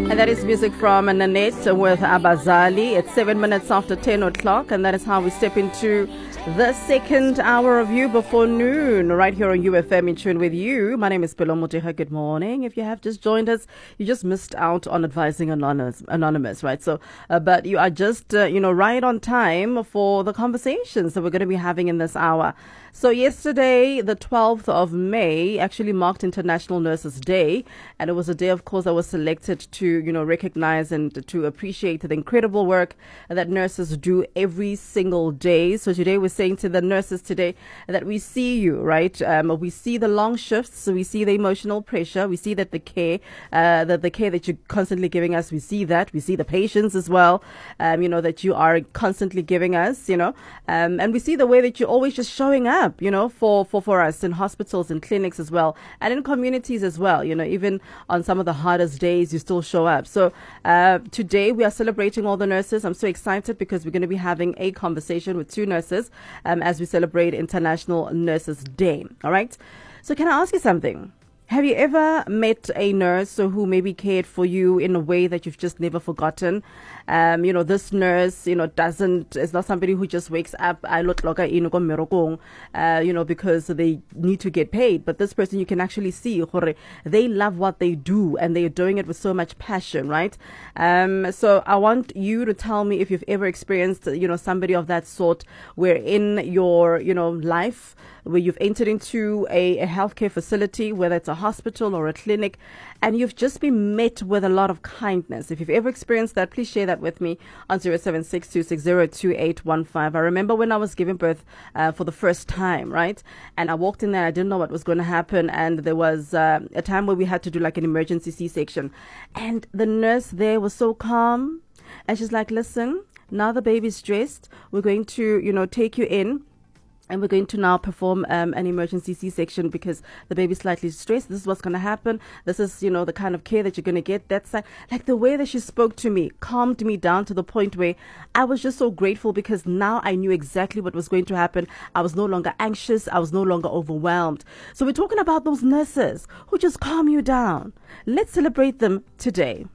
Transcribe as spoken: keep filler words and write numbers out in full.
And that is music from Nanette with Abazali. It's seven minutes after ten o'clock, and that is how we step into the second hour of You Before Noon, right here on U F M in tune with you. My name is Pelo Moteha. Good morning. If you have just joined us, you just missed out on Advising Anonymous, anonymous right? So, uh, but you are just, uh, you know, right on time for the conversations that we're going to be having in this hour. So yesterday, the twelfth of May, actually marked International Nurses Day. And it was a day, of course, that was selected to, you know, recognize and to appreciate the incredible work that nurses do every single day. So today we're saying to the nurses today that we see you, right? Um, we see the long shifts. So we see the emotional pressure. We see that the care, uh, that the care that you're constantly giving us, we see that. We see the patience as well, um, you know, that you are constantly giving us, you know, um, and we see the way that you're always just showing up. You know, for, for, for us in hospitals and clinics as well, and in communities as well. You know, even on some of the hardest days, you still show up. So uh, today we are celebrating all the nurses. I'm so excited because we're going to be having a conversation with two nurses um, as we celebrate International Nurses Day. All right. So can I ask you something? Have you ever met a nurse who maybe cared for you in a way that you've just never forgotten? Um, you know, this nurse, you know, doesn't, is not somebody who just wakes up, I look like a ino merokong, uh, you know, because they need to get paid. But this person, you can actually see, they love what they do and they're doing it with so much passion, right? Um, so I want you to tell me if you've ever experienced, you know, somebody of that sort where in your, you know, life, where you've entered into a, a healthcare facility, whether it's a hospital or a clinic, and you've just been met with a lot of kindness. If you've ever experienced that, please share that with me on zero seven six two six zero two eight one five. I remember when I was giving birth uh, for the first time, right? And I walked in there, I didn't know what was going to happen. And there was uh, a time where we had to do like an emergency C-section. And the nurse there was so calm. And she's like, listen, now the baby's dressed. We're going to, you know, take you in. And we're going to now perform um, an emergency C-section because the baby's slightly stressed. This is what's going to happen. This is, you know, the kind of care that you're going to get. That's like, like the way that she spoke to me calmed me down to the point where I was just so grateful because now I knew exactly what was going to happen. I was no longer anxious. I was no longer overwhelmed. So we're talking about those nurses who just calm you down. Let's celebrate them today.